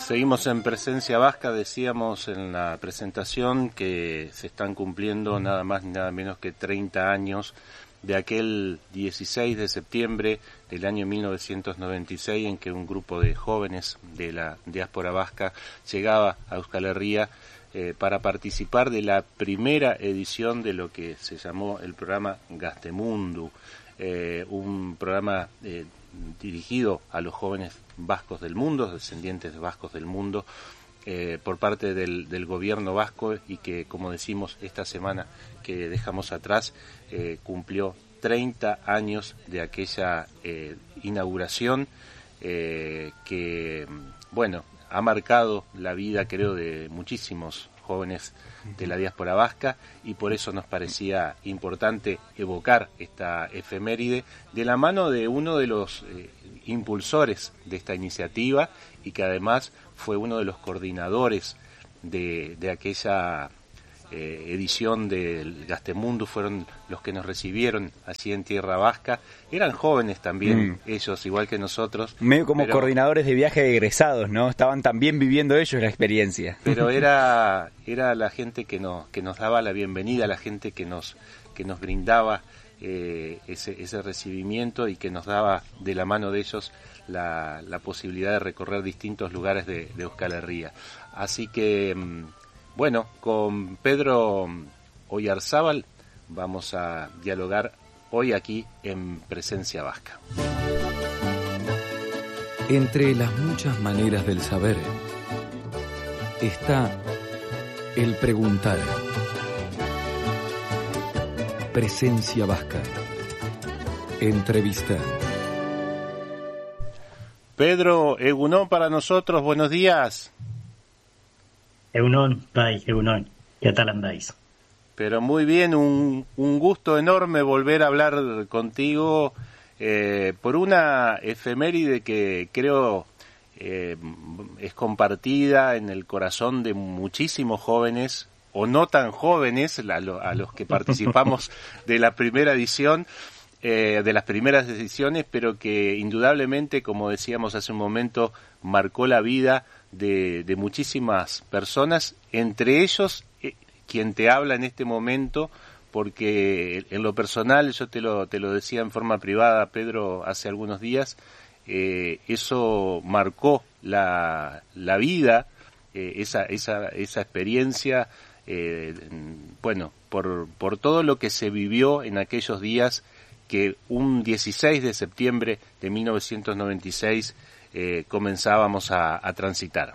Seguimos en Presencia Vasca. Decíamos en la presentación que se están cumpliendo nada más ni nada menos que 30 años de aquel 16 de septiembre del año 1996 en que un grupo de jóvenes de la diáspora vasca llegaba a Euskal Herria para participar de la primera edición de lo que se llamó el programa Gaztemundu, un programa dirigido a los jóvenes vascos del mundo, descendientes de vascos del mundo, por parte del gobierno vasco, y que, como decimos, esta semana que dejamos atrás cumplió 30 años de aquella inauguración que, bueno, ha marcado la vida, creo, de muchísimos jóvenes de la diáspora vasca, y por eso nos parecía importante evocar esta efeméride de la mano de uno de los impulsores de esta iniciativa, y que además fue uno de los coordinadores de aquella edición del Gaztemundu. Fueron los que nos recibieron allí en tierra vasca. Eran jóvenes también ellos, igual que nosotros. Medio como coordinadores de viaje de egresados, ¿no? Estaban también viviendo ellos la experiencia. Pero era la gente que nos daba la bienvenida, la gente que nos brindaba ese recibimiento, y que nos daba de la mano de ellos la posibilidad de recorrer distintos lugares de Euskal Herria. Así que, bueno, con Pedro Oyarzábal vamos a dialogar hoy aquí en Presencia Vasca. Entre las muchas maneras del saber está el preguntar. Presencia Vasca. Entrevista. Pedro, egunon para nosotros, buenos días. Egunon, bai, egunon. ¿Qué tal andáis? Pero muy bien, un gusto enorme volver a hablar contigo por una efeméride que creo es compartida en el corazón de muchísimos jóvenes, o no tan jóvenes, a los que participamos de la primera edición, de las primeras ediciones, pero que indudablemente, como decíamos hace un momento, marcó la vida de muchísimas personas, entre ellos quien te habla en este momento, porque en lo personal, yo te lo decía en forma privada, Pedro, hace algunos días, eso marcó la vida, esa experiencia, bueno, por todo lo que se vivió en aquellos días que un 16 de septiembre de 1996 comenzábamos a transitar.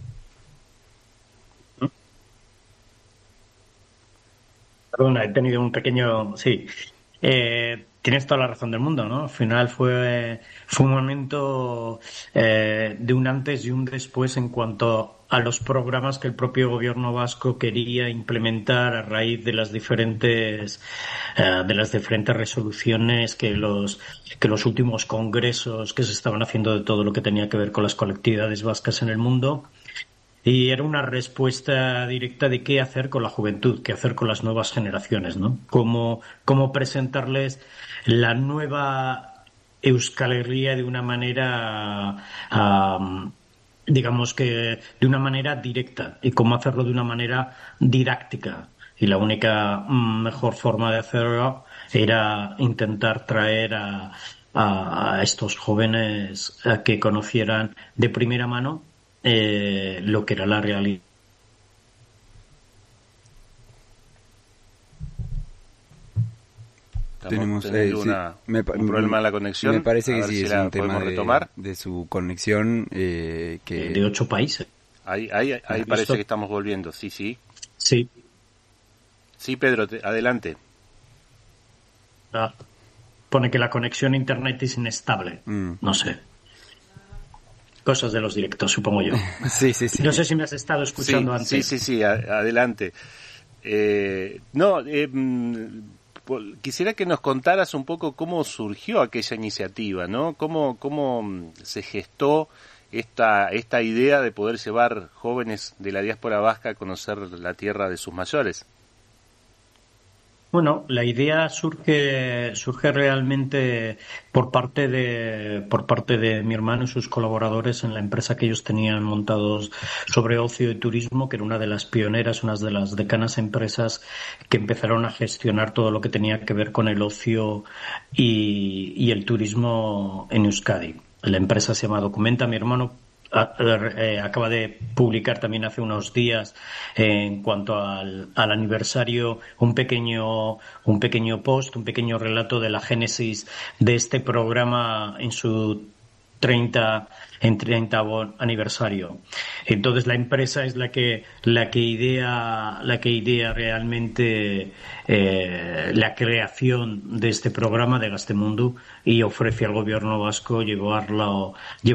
Perdona, he tenido un pequeño... Sí, tienes toda la razón del mundo, ¿no? Al final fue un momento de un antes y un después en cuanto a los programas que el propio gobierno vasco quería implementar a raíz de las diferentes resoluciones que los últimos congresos que se estaban haciendo de todo lo que tenía que ver con las colectividades vascas en el mundo. Y era una respuesta directa de qué hacer con la juventud, qué hacer con las nuevas generaciones, ¿no? Cómo presentarles la nueva Euskal Herria de una manera, digamos que de una manera directa, y cómo hacerlo de una manera didáctica. Y la única mejor forma de hacerlo era intentar traer a estos jóvenes a que conocieran de primera mano lo que era la realidad. Tenemos un problema en la conexión. Me parece que sí, es un tema de su conexión de 8 países. Ahí parece que estamos volviendo. Sí. Sí, Pedro, adelante. Pone que la conexión a internet es inestable. No sé. Cosas de los directos, supongo yo. Sí. No sé si me has estado escuchando antes. Sí, adelante. Quisiera que nos contaras un poco cómo surgió aquella iniciativa, ¿no? Cómo se gestó esta idea de poder llevar jóvenes de la diáspora vasca a conocer la tierra de sus mayores. Bueno, la idea surge realmente por parte de mi hermano y sus colaboradores en la empresa que ellos tenían montados sobre ocio y turismo, que era una de las pioneras, una de las decanas empresas que empezaron a gestionar todo lo que tenía que ver con el ocio y el turismo en Euskadi. La empresa se llama Documenta. Mi hermano acaba de publicar también hace unos días, en cuanto al aniversario, un pequeño post, un pequeño relato de la génesis de este programa en su 30º aniversario. Entonces la empresa es la que idea realmente la creación de este programa de Gaztemundu, y ofrece al gobierno vasco llevarlo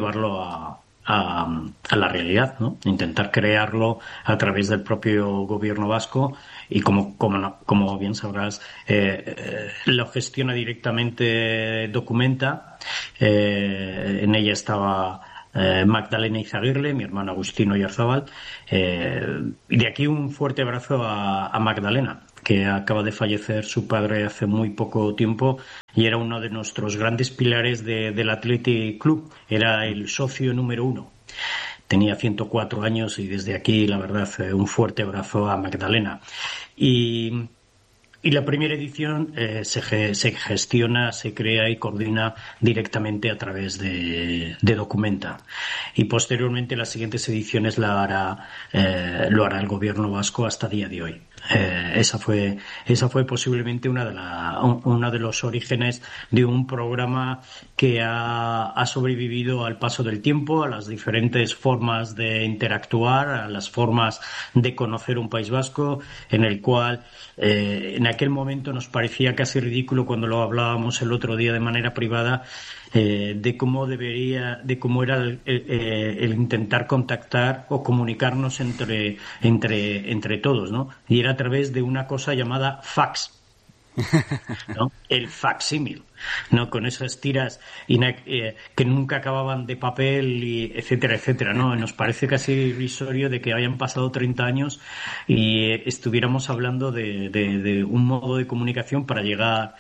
a la realidad, ¿no? Intentar crearlo a través del propio gobierno vasco, y como bien sabrás, lo gestiona directamente Documenta. En ella estaba Magdalena Izaguirre, mi hermano Agustino Oyarzábal, y de aquí un fuerte abrazo a Magdalena, que acaba de fallecer su padre hace muy poco tiempo, y era uno de nuestros grandes pilares del Athletic Club. Era el socio número 1. Tenía 104 años, y desde aquí, la verdad, un fuerte abrazo a Magdalena. Y la primera edición se gestiona, se crea y coordina directamente a través de Documenta. Y posteriormente las siguientes ediciones lo hará el gobierno vasco hasta día de hoy. Esa fue posiblemente uno de los orígenes de un programa que ha sobrevivido al paso del tiempo, a las diferentes formas de interactuar, a las formas de conocer un País Vasco, en el cual en aquel momento nos parecía casi ridículo, cuando lo hablábamos el otro día de manera privada, de cómo era el intentar contactar o comunicarnos entre todos, ¿no? Y era a través de una cosa llamada fax, ¿no? El facsímil, ¿no? Con esas tiras que nunca acababan de papel, y etcétera, etcétera, ¿no? Nos parece casi irrisorio de que hayan pasado 30 años y estuviéramos hablando de un modo de comunicación para llegar.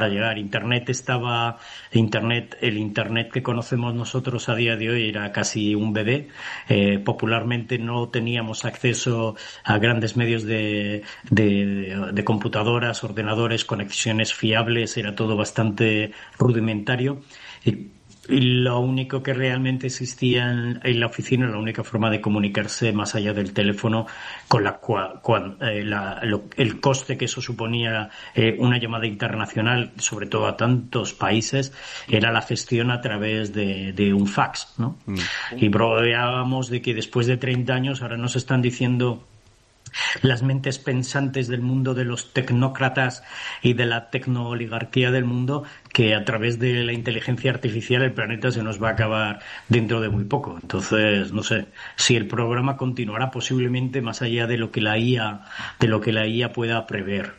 El Internet que conocemos nosotros a día de hoy era casi un bebé. Popularmente no teníamos acceso a grandes medios de computadoras, ordenadores, conexiones fiables, era todo bastante rudimentario, y lo único que realmente existía en la oficina, la única forma de comunicarse más allá del teléfono, con el coste que eso suponía, una llamada internacional, sobre todo a tantos países, era la gestión a través de un fax, ¿no? Y bromeábamos de que después de 30 años ahora nos están diciendo las mentes pensantes del mundo, de los tecnócratas y de la tecnooligarquía del mundo, que a través de la inteligencia artificial el planeta se nos va a acabar dentro de muy poco. Entonces, no sé si el programa continuará, posiblemente más allá de lo que la IA pueda prever.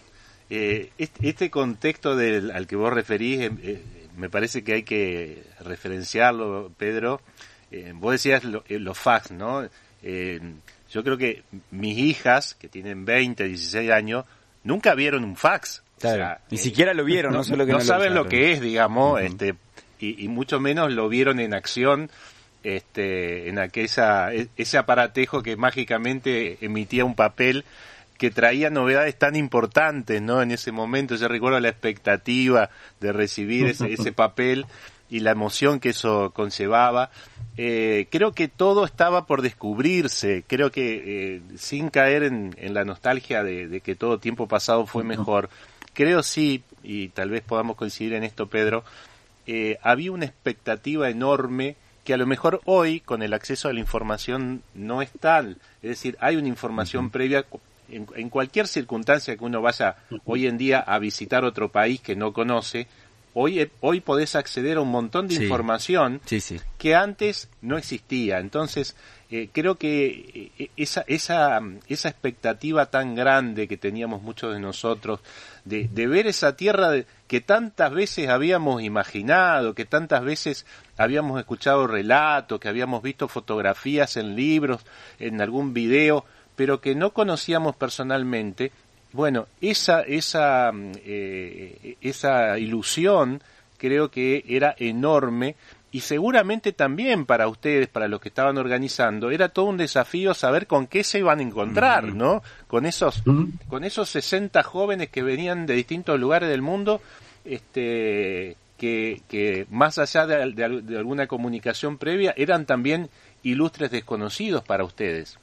Este contexto al que vos referís, me parece que hay que referenciarlo, Pedro. Vos decías los fax, ¿no? Yo creo que mis hijas, que tienen 20, 16 años, nunca vieron un fax. Claro, o sea, ni siquiera lo vieron, no solo que no no saben lo lo que es, digamos, y mucho menos lo vieron en acción, en ese aparatejo que mágicamente emitía un papel que traía novedades tan importantes, ¿no? En ese momento yo recuerdo la expectativa de recibir ese papel y la emoción que eso conllevaba. Creo que todo estaba por descubrirse, creo que sin caer en la nostalgia de que todo tiempo pasado fue mejor, creo sí, y tal vez podamos coincidir en esto, Pedro, había una expectativa enorme que a lo mejor hoy, con el acceso a la información, no es tal. Es decir, hay una información previa en cualquier circunstancia que uno vaya hoy en día a visitar otro país que no conoce. Hoy podés acceder a un montón de información que antes no existía. Entonces, creo que esa expectativa tan grande que teníamos muchos de nosotros de ver esa tierra que tantas veces habíamos imaginado, que tantas veces habíamos escuchado relatos, que habíamos visto fotografías en libros, en algún video, pero que no conocíamos personalmente, Bueno, esa ilusión creo que era enorme, y seguramente también para ustedes, para los que estaban organizando, era todo un desafío saber con qué se iban a encontrar, ¿no? Con esos 60 jóvenes que venían de distintos lugares del mundo, que más allá de alguna comunicación previa, eran también ilustres desconocidos para ustedes.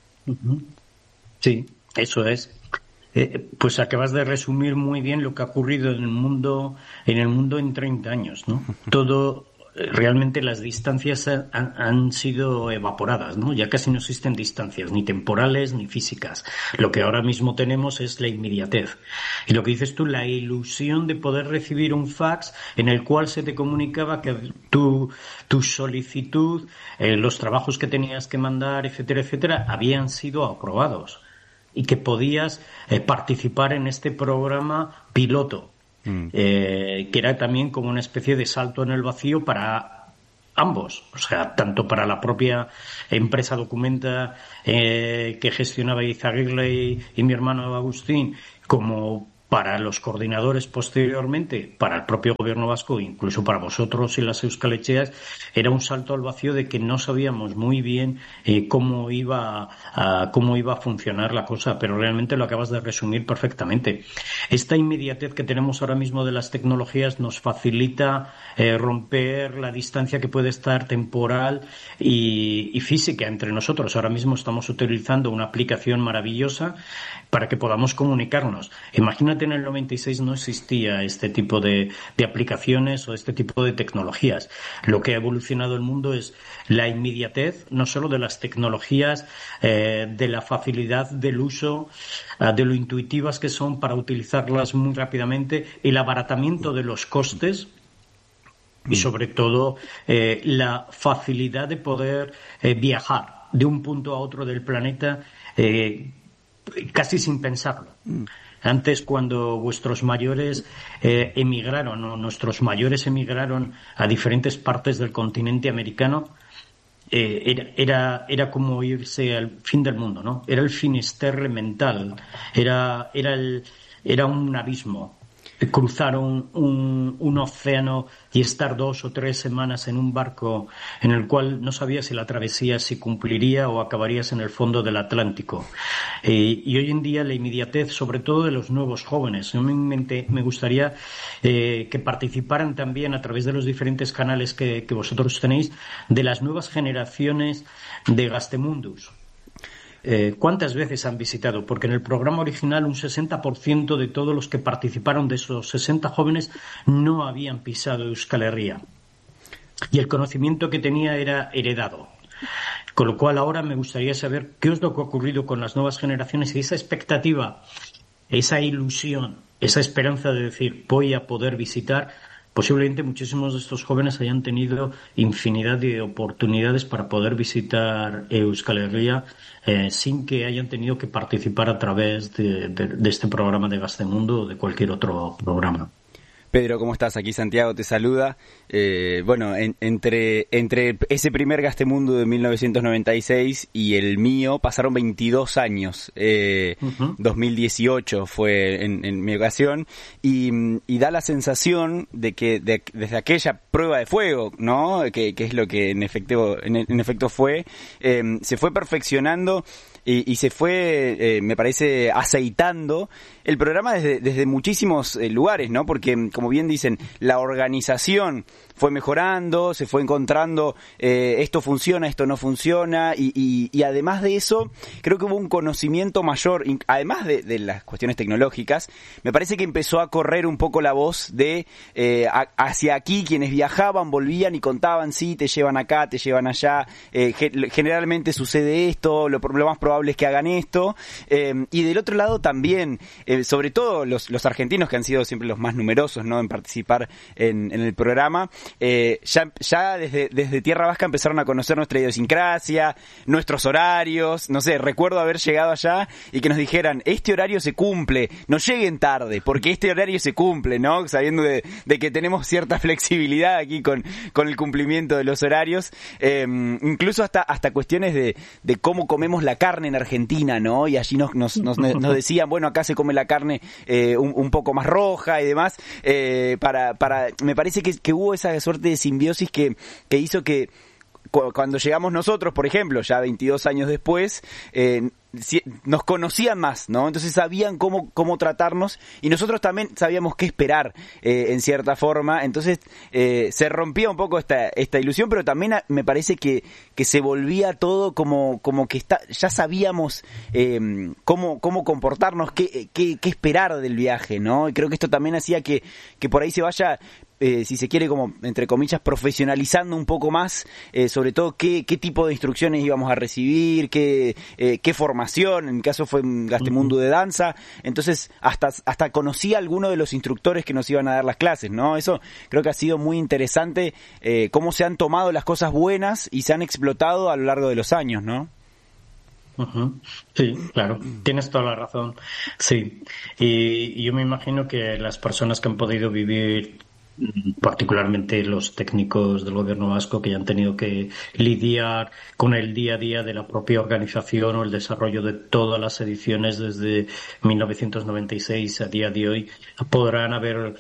Sí, eso es. Pues acabas de resumir muy bien lo que ha ocurrido en el mundo en 30 años, ¿no? Realmente las distancias han sido evaporadas, ¿no? Ya casi no existen distancias, ni temporales ni físicas. Lo que ahora mismo tenemos es la inmediatez. Y lo que dices tú, la ilusión de poder recibir un fax en el cual se te comunicaba que tu solicitud, los trabajos que tenías que mandar, etcétera, etcétera, habían sido aprobados y que podías participar en este programa piloto. Que era también como una especie de salto en el vacío para ambos, o sea, tanto para la propia empresa Documenta que gestionaba Izaguirre y mi hermano Agustín, como para los coordinadores posteriormente, para el propio gobierno vasco, incluso para vosotros y las Euskal Etxeas, era un salto al vacío de que no sabíamos muy bien cómo iba a funcionar la cosa, pero realmente lo acabas de resumir perfectamente. Esta inmediatez que tenemos ahora mismo de las tecnologías nos facilita romper la distancia que puede estar temporal y física entre nosotros. Ahora mismo estamos utilizando una aplicación maravillosa para que podamos comunicarnos. Imagínate, en el 96 no existía este tipo de aplicaciones o este tipo de tecnologías. Lo que ha evolucionado el mundo es la inmediatez, no solo de las tecnologías, de la facilidad del uso, de lo intuitivas que son para utilizarlas muy rápidamente, el abaratamiento de los costes y sobre todo la facilidad de poder viajar de un punto a otro del planeta casi sin pensarlo. Antes, cuando vuestros mayores emigraron, o nuestros mayores emigraron a diferentes partes del continente americano, era como irse al fin del mundo, ¿no? Era el finisterre mental, era un abismo. Cruzar un océano y estar 2 o 3 semanas en un barco en el cual no sabías si la travesía se cumpliría o acabarías en el fondo del Atlántico. Y hoy en día la inmediatez, sobre todo de los nuevos jóvenes. Me gustaría que participaran también a través de los diferentes canales que vosotros tenéis, de las nuevas generaciones de Gastemundus. ¿Cuántas veces han visitado? Porque en el programa original un 60% de todos los que participaron, de esos 60 jóvenes, no habían pisado Euskal Herria. Y el conocimiento que tenía era heredado. Con lo cual ahora me gustaría saber qué es lo que ha ocurrido con las nuevas generaciones y esa expectativa, esa ilusión, esa esperanza de decir voy a poder visitar. Posiblemente muchísimos de estos jóvenes hayan tenido infinidad de oportunidades para poder visitar Euskal Herria sin que hayan tenido que participar a través de este programa de Gastemundo o de cualquier otro programa. Pedro, ¿cómo estás? Aquí Santiago te saluda. Bueno, entre ese primer Gastemundo de 1996 y el mío pasaron 22 años. 2018 fue en mi ocasión y da la sensación de que desde aquella prueba de fuego, ¿no? Que es lo que en efecto fue, se fue perfeccionando y se fue, me parece, aceitando el programa desde muchísimos lugares, ¿no? Porque, como bien dicen, la organización fue mejorando, se fue encontrando esto funciona, esto no funciona y además de eso, creo que hubo un conocimiento mayor, además de las cuestiones tecnológicas, me parece que empezó a correr un poco la voz de hacia aquí, quienes viajaban, volvían y contaban, sí, te llevan acá, te llevan allá, generalmente sucede esto, lo más probable es que hagan esto, y del otro lado también, sobre todo los argentinos, que han sido siempre los más numerosos, ¿no?, en participar en el programa, ya desde Tierra Vasca empezaron a conocer nuestra idiosincrasia, nuestros horarios, no sé, recuerdo haber llegado allá y que nos dijeran, este horario se cumple, no lleguen tarde, porque este horario se cumple, ¿no? Sabiendo de que tenemos cierta flexibilidad aquí con el cumplimiento de los horarios, incluso hasta cuestiones de cómo comemos la carne en Argentina, ¿no? Y allí nos decían, bueno, acá se come la carne un poco más roja y demás, me parece que hubo esa suerte de simbiosis que hizo que cuando llegamos nosotros, por ejemplo, ya 22 años después, nos conocían más, ¿no? Entonces sabían cómo tratarnos y nosotros también sabíamos qué esperar, en cierta forma. Entonces se rompía un poco esta ilusión, pero también me parece que se volvía todo como que ya sabíamos cómo comportarnos, qué esperar del viaje, ¿no? Y creo que esto también hacía que por ahí se vaya, si se quiere, como entre comillas, profesionalizando un poco más, sobre todo qué tipo de instrucciones íbamos a recibir, qué formación. En mi caso fue un Gastemundo de danza. Entonces hasta conocí a alguno de los instructores que nos iban a dar las clases, ¿no? Eso creo que ha sido muy interesante, cómo se han tomado las cosas buenas y se han explotado a lo largo de los años, ¿no? Uh-huh. Sí, claro, tienes toda la razón. Sí, y yo me imagino que las personas que han podido vivir, particularmente los técnicos del gobierno vasco, que ya han tenido que lidiar con el día a día de la propia organización o el desarrollo de todas las ediciones desde 1996 a día de hoy, podrán haber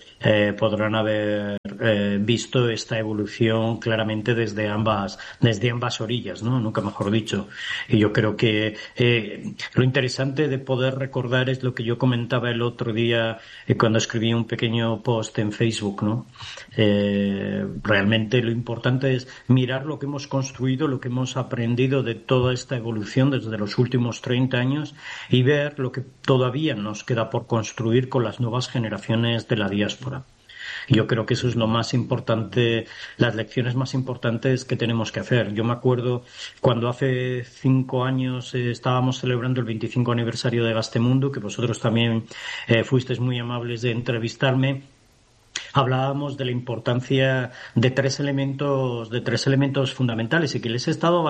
visto esta evolución claramente desde ambas orillas, ¿no? Nunca mejor dicho. Y yo creo que lo interesante de poder recordar es lo que yo comentaba el otro día cuando escribí un pequeño post en Facebook, ¿no? Realmente lo importante es mirar lo que hemos construido, lo que hemos aprendido de toda esta evolución desde los últimos 30 años y ver lo que todavía nos queda por construir con las nuevas generaciones de la diáspora. Yo creo que eso es lo más importante, las lecciones más importantes que tenemos que hacer. Yo me acuerdo cuando hace 5 años estábamos celebrando el 25 aniversario de Gastemundo, que vosotros también fuisteis muy amables de entrevistarme. Hablábamos de la importancia de tres elementos fundamentales y que les he estado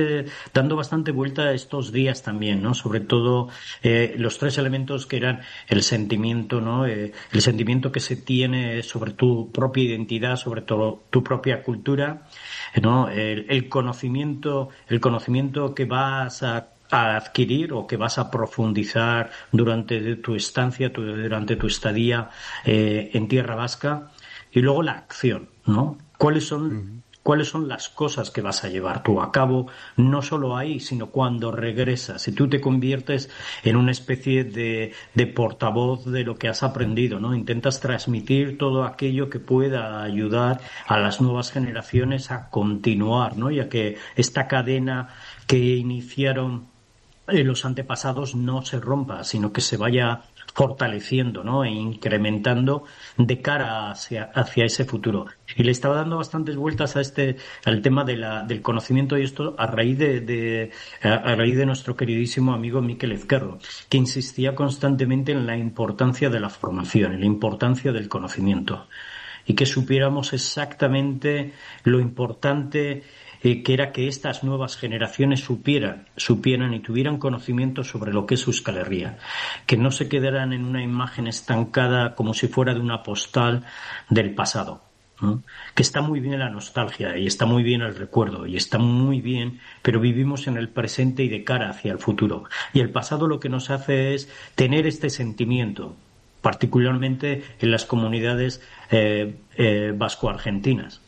dando bastante vuelta estos días también, ¿no? Sobre todo los tres elementos que eran el sentimiento, ¿no? El sentimiento que se tiene sobre tu propia identidad, sobre todo tu propia cultura, ¿no? El conocimiento que vas a adquirir o que vas a profundizar durante tu estancia, durante tu estadía en tierra vasca, y luego la acción, ¿no? ¿Cuáles son las cosas que vas a llevar tú a cabo, no solo ahí, sino cuando regresas? Si tú te conviertes en una especie de portavoz de lo que has aprendido, ¿no? Intentas transmitir todo aquello que pueda ayudar a las nuevas generaciones a continuar, ¿no? Y a que esta cadena que iniciaron los antepasados no se rompa, sino que se vaya fortaleciendo, ¿no? E incrementando de cara hacia ese futuro. Y le estaba dando bastantes vueltas al tema del conocimiento, y esto a raíz de nuestro queridísimo amigo Mikel Ezquerro, que insistía constantemente en la importancia de la formación, en la importancia del conocimiento, y que supiéramos exactamente lo importante que era que estas nuevas generaciones supieran y tuvieran conocimiento sobre lo que es Euskal Herria, que no se quedaran en una imagen estancada como si fuera de una postal del pasado, ¿no? Que está muy bien la nostalgia y está muy bien el recuerdo y está muy bien, pero vivimos en el presente y de cara hacia el futuro, y el pasado lo que nos hace es tener este sentimiento, particularmente en las comunidades vasco-argentinas.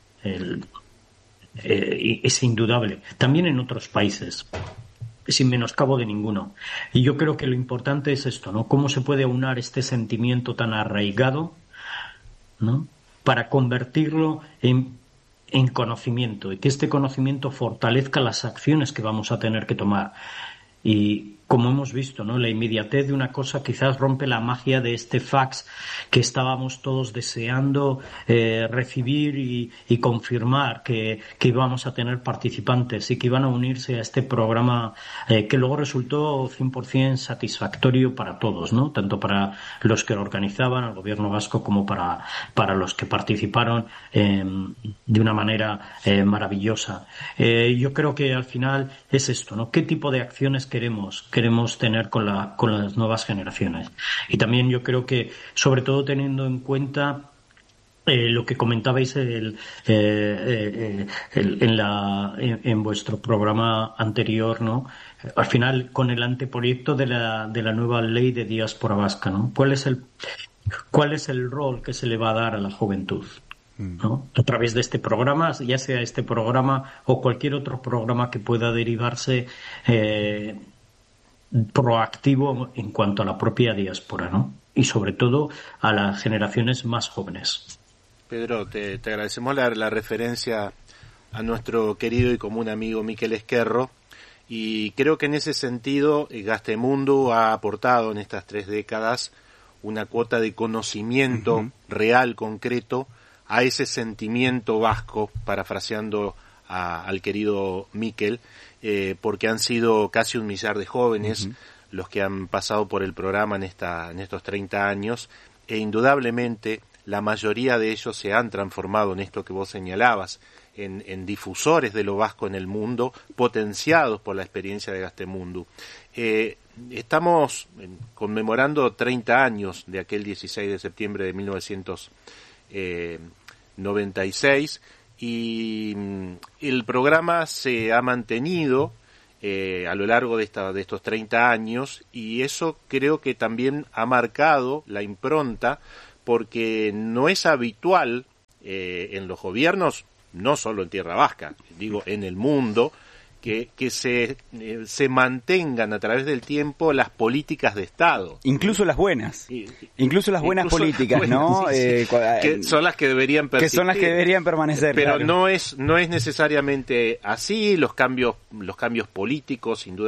Es indudable, también en otros países, sin menoscabo de ninguno. Y yo creo que lo importante es esto, ¿no? Cómo se puede aunar este sentimiento tan arraigado, ¿no? Para convertirlo en conocimiento, y que este conocimiento fortalezca las acciones que vamos a tener que tomar. Y como hemos visto, ¿no? La inmediatez de una cosa quizás rompe la magia de este fax que estábamos todos deseando recibir y confirmar que íbamos a tener participantes y que iban a unirse a este programa que luego resultó 100% satisfactorio para todos, ¿no? Tanto para los que lo organizaban, el gobierno vasco, como para los que participaron de una manera maravillosa. Yo creo que al final es esto, ¿no? ¿Qué tipo de acciones queremos tener con las nuevas generaciones? Y también yo creo que, sobre todo teniendo en cuenta lo que comentabais en vuestro programa anterior, ¿no? Al final, con el anteproyecto de la nueva ley de diáspora vasca, ¿no? ¿Cuál es el rol que se le va a dar a la juventud, ¿no? A través de este programa, ya sea este programa o cualquier otro programa que pueda derivarse proactivo en cuanto a la propia diáspora, ¿no? Y sobre todo a las generaciones más jóvenes. Pedro, te agradecemos la referencia a nuestro querido y común amigo Miquel Esquerro, y creo que en ese sentido Gastemundo ha aportado en estas 3 décadas una cuota de conocimiento real, concreto, a ese sentimiento vasco, parafraseando al querido Miquel, porque han sido casi 1 millar de jóvenes los que han pasado por el programa en estos 30 años, e indudablemente la mayoría de ellos se han transformado en esto que vos señalabas, en difusores de lo vasco en el mundo, potenciados por la experiencia de Gastemundo. Estamos conmemorando 30 años de aquel 16 de septiembre de 1996, y el programa se ha mantenido a lo largo de estos 30 años, y eso creo que también ha marcado la impronta, porque no es habitual en los gobiernos, no solo en Tierra Vasca, digo en el mundo, que se mantengan a través del tiempo las políticas de Estado. Incluso las buenas. Incluso las buenas políticas, las buenas, ¿no? Sí. Que son las que deberían persistir. Que son las que deberían permanecer. Pero claro. no es necesariamente así. Los cambios políticos, sin duda,